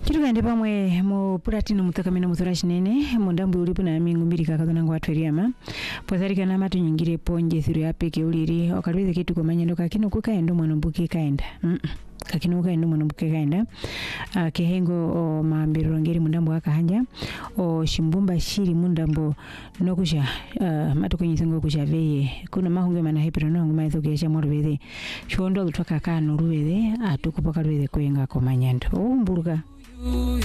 Chirugende pamwe mu Platino mutakamena muthorashinene mundambu ulipo na mingu mbili kakazana ngwa tweriama pozalika na matu nyingire ponje thiru ya peke uliri okalweze kitu kwa manyendo kakino kukaenda mwana mbuke kaenda kakino kaenda mwana mbuke kaenda kehengo o mambiro ngeri mundambu akahanja o shimbumba shiri mundambu nokusha matu kunyisengo kushaveye kuna mahunge mana hepero no nguma ithogesha morweze chondo lutwaka kanu ruweze atukupoka ruweze kwenga kwa manyendo mbuluka